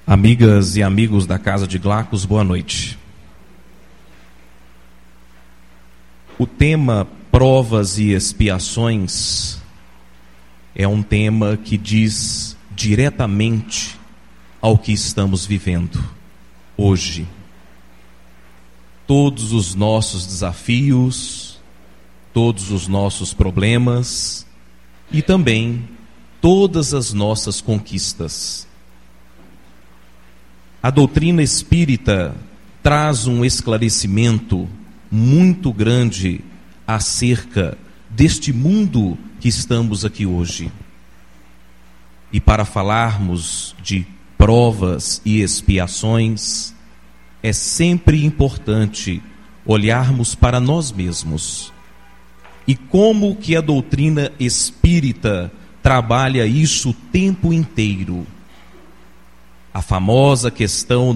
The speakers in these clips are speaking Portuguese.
Amigas e amigos da Casa de Glacos, boa noite. O tema provas e expiações é um tema que diz diretamente ao que estamos vivendo hoje. Todos os nossos desafios, todos os nossos problemas e também todas as nossas conquistas. A doutrina espírita traz um esclarecimento muito grande acerca deste mundo que estamos aqui hoje. E para falarmos de provas e expiações, é sempre importante olharmos para nós mesmos. E como que a doutrina espírita trabalha isso o tempo inteiro. A famosa questão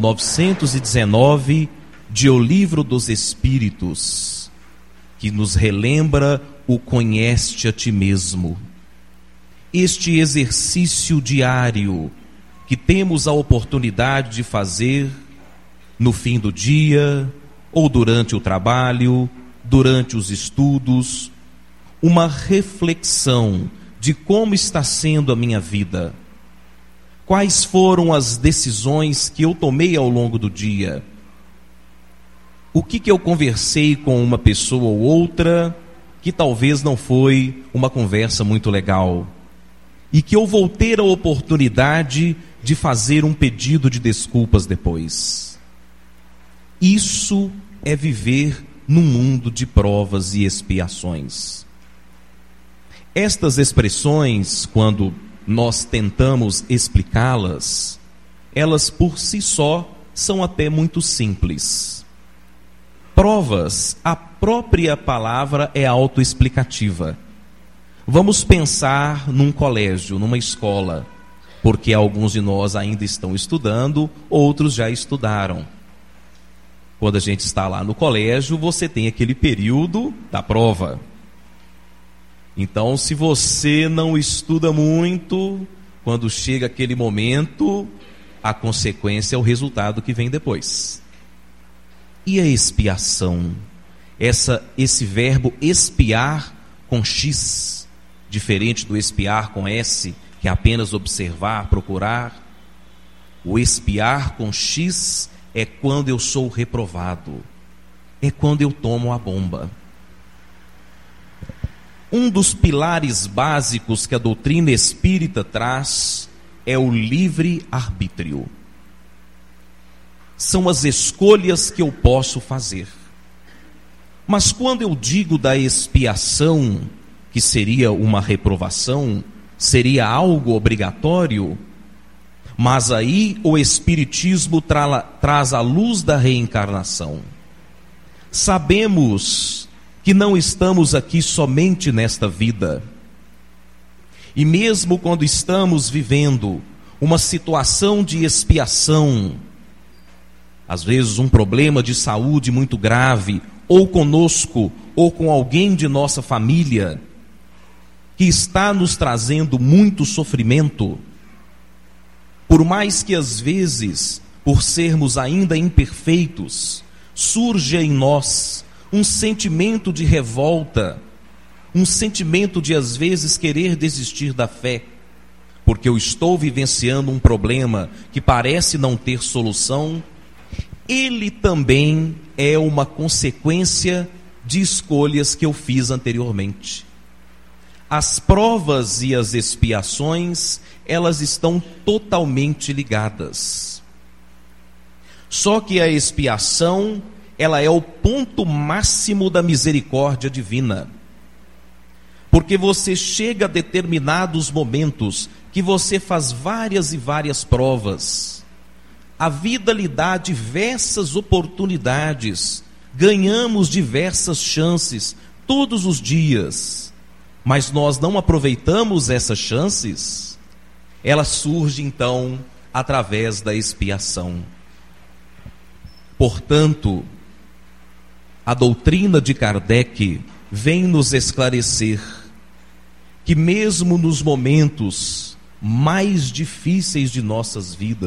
919 de O Livro dos Espíritos, que nos relembra o conhece-te a ti mesmo. Este exercício diário que temos a oportunidade de fazer no fim do dia, ou durante o trabalho, durante os estudos, uma reflexão de como está sendo a minha vida. Quais foram as decisões que eu tomei ao longo do dia? O que eu conversei com uma pessoa ou outra que talvez não foi uma conversa muito legal? E que eu vou ter a oportunidade de fazer um pedido de desculpas depois. Isso é viver num mundo de provas e expiações. Estas expressões, quando nós tentamos explicá-las, elas por si só são até muito simples. Provas, a própria palavra é autoexplicativa. Vamos pensar num colégio, numa escola, porque alguns de nós ainda estão estudando, outros já estudaram. Quando a gente está lá no colégio, você tem aquele período da prova. Então, se você não estuda muito, quando chega aquele momento, a consequência é o resultado que vem depois. E a expiação? Esse verbo expiar com X, diferente do expiar com S, que é apenas observar, procurar. O expiar com X é quando eu sou reprovado, é quando eu tomo a bomba. Um dos pilares básicos que a doutrina espírita traz é o livre-arbítrio. São as escolhas que eu posso fazer. Mas quando eu digo da expiação, que seria uma reprovação, seria algo obrigatório, mas aí o Espiritismo traz a luz da reencarnação. Sabemos que não estamos aqui somente nesta vida. E mesmo quando estamos vivendo uma situação de expiação, às vezes um problema de saúde muito grave, ou conosco, ou com alguém de nossa família, que está nos trazendo muito sofrimento, por mais que às vezes, por sermos ainda imperfeitos, surja em nós um sentimento de revolta, um sentimento de às vezes querer desistir da fé, porque eu estou vivenciando um problema que parece não ter solução. Ele também é uma consequência de escolhas que eu fiz anteriormente. As provas e as expiações, elas estão totalmente ligadas. Só que a expiação, ela é o ponto máximo da misericórdia divina. Porque você chega a determinados momentos que você faz várias e várias provas. A vida lhe dá diversas oportunidades, ganhamos diversas chances todos os dias, mas nós não aproveitamos essas chances. Ela surge então através da expiação. Portanto, a doutrina de Kardec vem nos esclarecer que mesmo nos momentos mais difíceis de nossas vidas,